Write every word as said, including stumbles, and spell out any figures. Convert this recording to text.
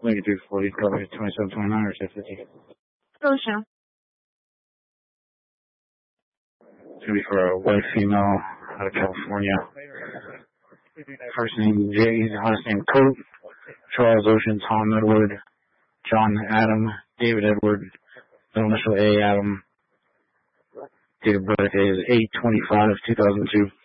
Make it do forty, cover twenty-seven, twenty-nine, or fifty. Scotia. It's going to be for a white female out of California. First name Jay, last name Cope, Charles Ocean, Tom Edward, John Adam, David Edward, middle initial A Adam. Date of birth is eight twenty-five, two thousand two.